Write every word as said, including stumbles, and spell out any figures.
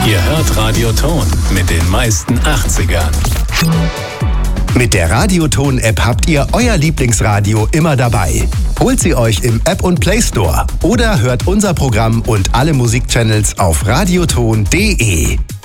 Ihr hört Radioton mit den meisten achtzigern. Mit der Radioton-App habt ihr euer Lieblingsradio immer dabei. Holt sie euch im App- und Play Store oder hört unser Programm und alle Musikchannels auf radioton punkt de.